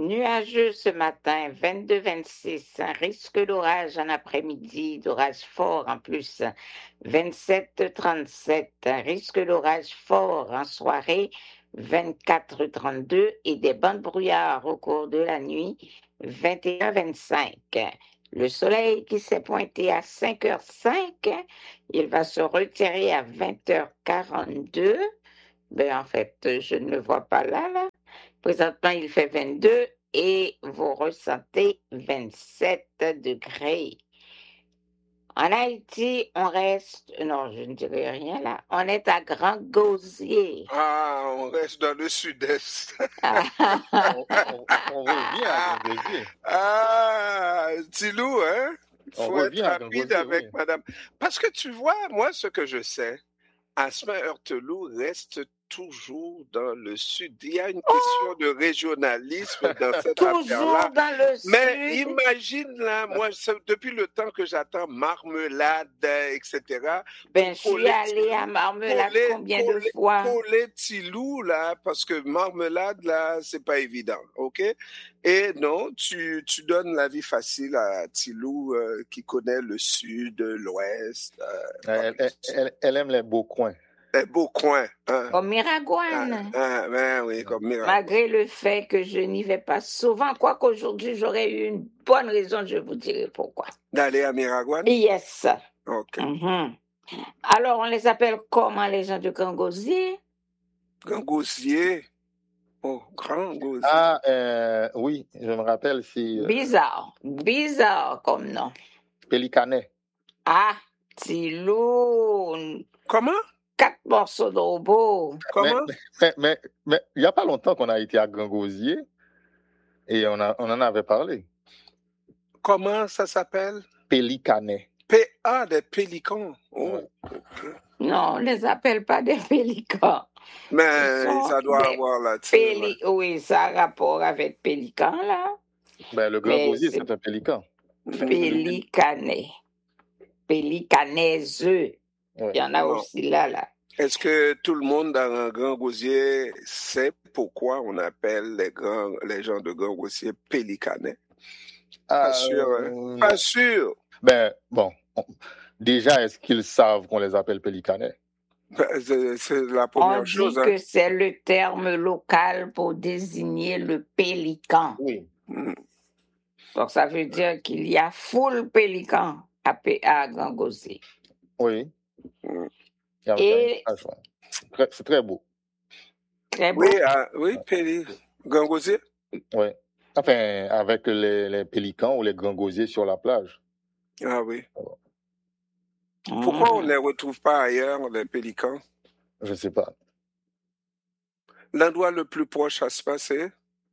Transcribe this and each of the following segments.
Nuageux ce matin, 22-26. Un risque d'orage en après-midi, d'orage fort en plus, 27-37. Un risque d'orage fort en soirée, 24-32. Et des bancs de brouillard au cours de la nuit, 21-25. Le soleil qui s'est pointé à 5h05, il va se retirer à 20h42. En fait, je ne le vois pas là. Présentement, il fait 22 et vous ressentez 27 degrés. En Haïti, on reste... Non, je ne dirai rien là. On est à Grand-Gosier. Ah, on reste dans le sud-est. On revient à Grand-Gosier. Ah, Tilou, hein? On Faut être revient à rapide Grand-Gosier, avec oui. madame. Parce que tu vois, moi, ce que je sais, Asma Heurtelou reste toujours dans le sud. Il y a une question de régionalisme dans cette Toujours affaire-là. dans le Mais sud. imagine là, moi, depuis le temps que j'attends Marmelade, etc. Je suis allée à Marmelade combien de fois? Coller Tilou, là, parce que Marmelade, là, c'est pas évident, ok? Et non, tu donnes la vie facile à Tilou, qui connaît le sud, l'ouest. Elle aime les beaux coins. Les beaux coins. Hein. Comme Miragouane. Ben oui, comme Miragouane. Malgré le fait que je n'y vais pas souvent, quoique aujourd'hui j'aurais eu une bonne raison, je vous dirai pourquoi. D'aller à Miragouane? Yes. Ok. Alors, on les appelle comment les gens de Grand-Gosier? Grand-Gosier? Oh, Grand-Gosier. Ah, oui, je me rappelle, c'est... Bizarre comme nom. Pélicanet. Ah, Tilou. Comment? 4 morceaux de robot. Comment? Mais il n'y a pas longtemps qu'on a été à Grand-Gosier et on en avait parlé. Comment ça s'appelle? Pélicanet. Des pélicans. Oh. Ouais. Okay. Non, on ne les appelle pas des pélicans. Mais ça doit avoir là. Oui, ça a rapport avec pélican, là. Le Grand-Gosier, c'est un pélican. Pélicanet. Pélicaneiseux. Ouais. Il y en a aussi là. Est-ce que tout le monde dans Grand-Gosier sait pourquoi on appelle les gens de Grand-Gosier pélicanais? Pas sûr, hein? Pas sûr. Déjà, est-ce qu'ils savent qu'on les appelle pélicanais? C'est la première chose. On dit que c'est le terme local pour désigner le pélican. Oui. Donc, ça veut dire qu'il y a full pélican à Grand-Gosier. Oui. Et c'est très beau. Très beau. Oui, Grand-Gosier? Oui. Enfin, avec les pélicans ou les Grand-Gosiers sur la plage. Ah oui. Pourquoi on ne les retrouve pas ailleurs, les pélicans? Je ne sais pas. L'endroit le plus proche à se passer?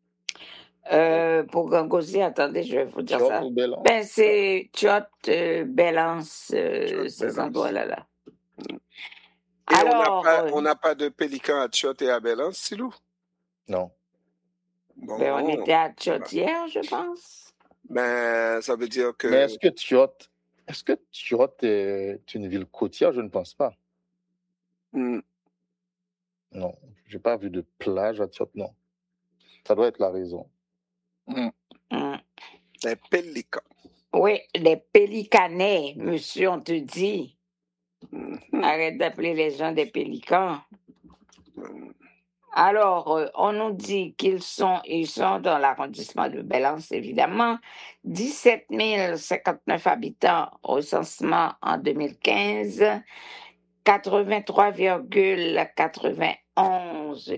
Pour Grand-Gosier, attendez, je vais vous dire Tchot ça. ou Belance? C'est Tchot, Belance, ces endroits-là. Et alors, on n'a pas de pélican à Tchot et à Belance, Silou? Non. Bon. On était à Tchot hier, je pense. Ça veut dire que... Mais est-ce que Tchot est une ville côtière? Je ne pense pas. Non, je n'ai pas vu de plage à Tchot, non. Ça doit être la raison. Les pélicans. Oui, les pélicanais, monsieur, on te dit. Arrête d'appeler les gens des pélicans. Alors, on nous dit ils sont dans l'arrondissement de Belance, évidemment. 17 059 habitants au recensement en 2015. 83,91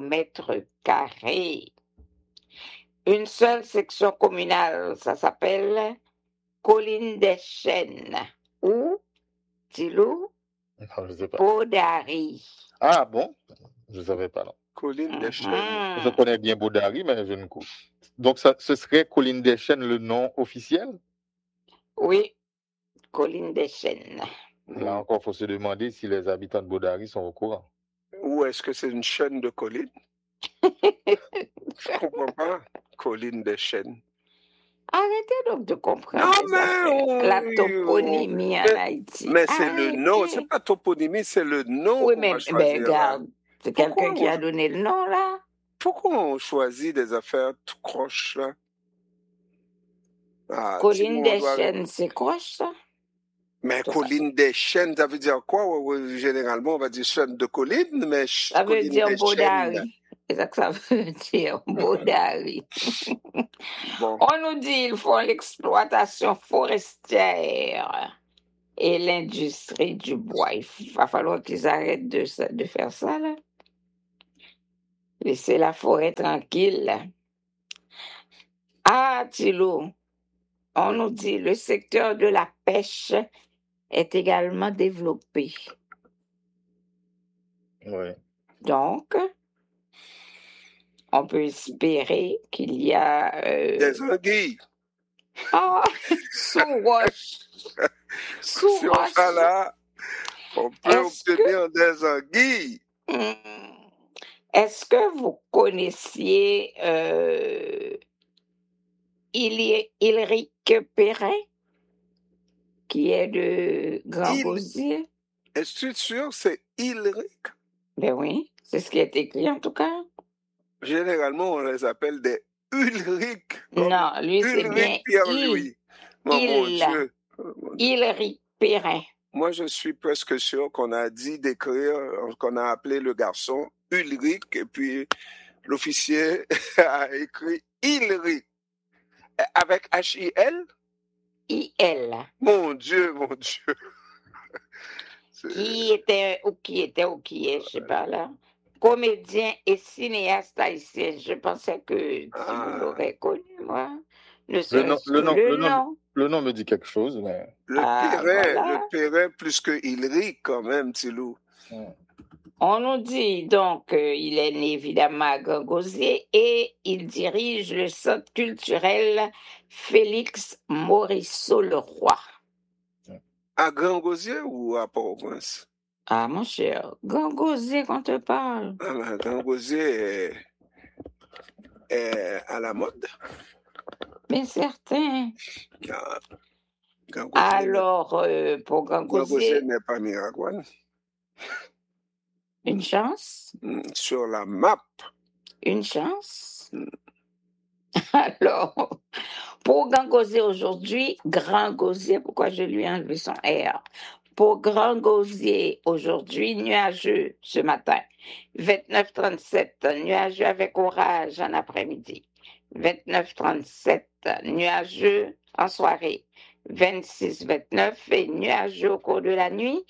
km². Une seule section communale, ça s'appelle Colline des Chênes. Ou, Tilou? Non, je sais pas. Baudary. Ah bon? Je ne savais pas, non. Colline des Chênes. Je connais bien Baudary, mais je ne connais. Donc, ce serait Colline des Chênes le nom officiel? Oui, Colline des Chênes. Là encore, il faut se demander si les habitants de Baudary sont au courant. Ou est-ce que c'est une chaîne de collines? Je comprends pas. Colline des Chênes. Arrêtez donc de comprendre la toponymie en Haïti. Mais c'est le nom, c'est pas toponymie, c'est le nom. Oui, mais regarde, c'est quelqu'un qui a donné le nom là. Pourquoi on choisit des affaires tout croches, là? Colline des Chênes, c'est croche, ça? Mais colline des Chênes, ça veut dire quoi? Généralement, on va dire chaîne de colline, mais ça veut dire Baudary. C'est ça que ça veut dire, Baudary. Bon. On nous dit qu'ils font l'exploitation forestière et l'industrie du bois. Il va falloir qu'ils arrêtent de faire ça, là. Laissez la forêt tranquille. Ah, Thilo, on nous dit le secteur de la pêche est également développé. Oui. Donc, on peut espérer qu'il y a... Des anguilles. Ah, sous roche. Si on fait là, on peut obtenir des anguilles. Est-ce que vous connaissiez Ilric Perrin, qui est de Grand-Gosier? Est-ce que sûr c'est Ilric? Ben oui, c'est ce qui est écrit en tout cas. Généralement, on les appelle des Ulrich. Non, lui c'est bien Pierre-Louis. Mon Dieu. Ilric Perrin. Moi, je suis presque sûr qu'on a dit d'écrire, qu'on a appelé le garçon Ulrich, et puis l'officier a écrit Ilric. Avec H-I-L? I-L. Mon Dieu, mon Dieu. Qui est, je sais pas là. Comédien et cinéaste haïtien. Je pensais que tu l'aurais connu, moi. Le nom me dit quelque chose, mais... Le Perrin plus que Ilric, quand même, Tilou. On nous dit donc qu'il est né évidemment à Grand-Gosier et il dirige le centre culturel Félix Morisseau-le-Roi. À Grand-Gosier ou à Port-au-Prince? Ah, mon cher, Grand-Gosier qu'on te parle. Grand-Gosier est à la mode. Bien certain. Alors, pour Grand-Gosier... n'est pas Miragouane. Une chance? Sur la map. Une chance? Alors, pour Grand-Gosier aujourd'hui, Grand-Gosier, pourquoi je lui ai enlevé son R? Pour Grand-Gosier aujourd'hui, nuageux ce matin. 29-37, nuageux avec orage en après-midi. 29-37, nuageux en soirée. 26-29 et nuageux au cours de la nuit.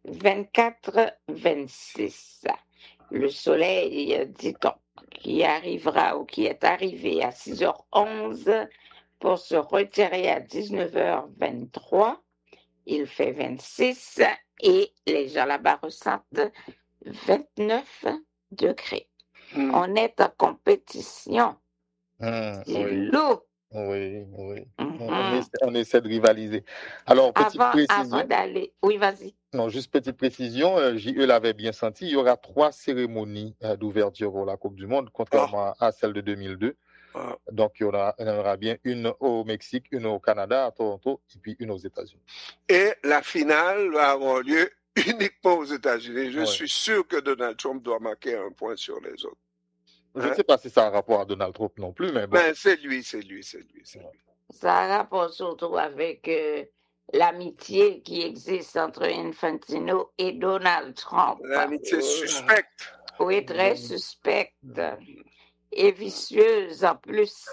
24-26. Le soleil, dit-on, qui arrivera ou qui est arrivé à 6h11 pour se retirer à 19h23. Il fait 26 et les gens là-bas ressentent 29 degrés. On est en compétition. C'est lourd. Oui. On essaie de rivaliser. Alors, petite précision. Avant d'aller... Oui, vas-y. Non, juste petite précision. JE l'avait bien senti. Il y aura 3 cérémonies d'ouverture pour la Coupe du Monde, contrairement à celle de 2002. Donc, il y en aura bien une au Mexique, une au Canada, à Toronto, et puis une aux États-Unis. Et la finale va avoir lieu uniquement aux États-Unis. Je suis sûr que Donald Trump doit marquer un point sur les autres. Je ne sais pas si ça a un rapport à Donald Trump non plus, mais bon. Ben, c'est lui. Ça a un rapport surtout avec l'amitié qui existe entre Infantino et Donald Trump. L'amitié suspecte. Oui, très suspecte. Et vicieuse en plus.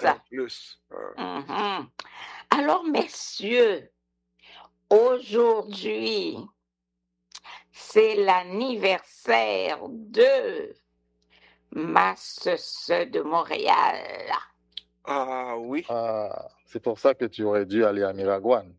Alors, messieurs, aujourd'hui, c'est l'anniversaire de Masseuse de Montréal. Ah oui. C'est pour ça que tu aurais dû aller à Miragouane.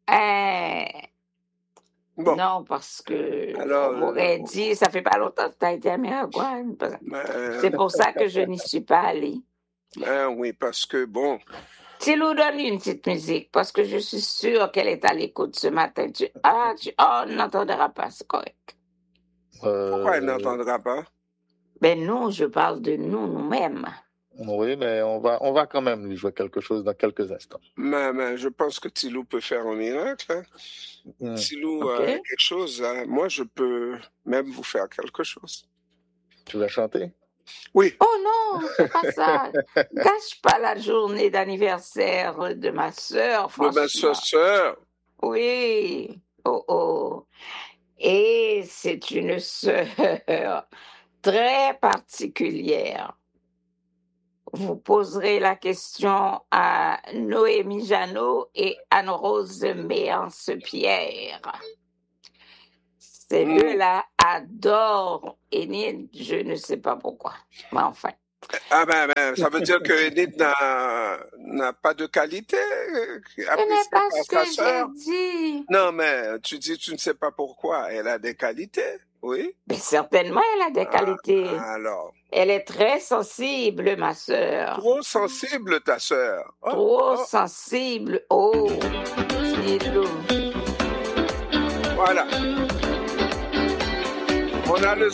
Bon. Non, parce que on m'aurait dit, ça fait pas longtemps que tu as été à Miragouane. C'est pour ça que je n'y suis pas allée. Oui, parce que bon. Tu nous donnes une petite musique, parce que je suis sûre qu'elle est à l'écoute ce matin. On n'entendra pas, c'est correct. Pourquoi elle n'entendra pas? Ben non, je parle de nous-mêmes. Oui, mais on va quand même lui jouer quelque chose dans quelques instants. Mais je pense que Tilou peut faire un miracle. Tilou a quelque chose. Moi, je peux même vous faire quelque chose. Tu vas chanter? Oui. Oh non, c'est pas ça. Gâche pas la journée d'anniversaire de ma sœur, François. De ma sœur. Oui. Oh, oh. Et c'est une sœur très particulière. Vous poserez la question à Noémie Jeannot et Anne-Rose Méance-Pierre. Ces deux-là adorent Enid, je ne sais pas pourquoi. Mais enfin. Ah ben, ça veut dire que Enid n'a pas de qualité. Ce n'est pas ce que j'ai dit. Non, mais tu dis tu ne sais pas pourquoi. Elle a des qualités, oui. Mais certainement, elle a des qualités. Alors. Elle est très sensible, ma sœur. Trop sensible, ta sœur. Trop sensible. Oh, dis-le. Voilà. On a le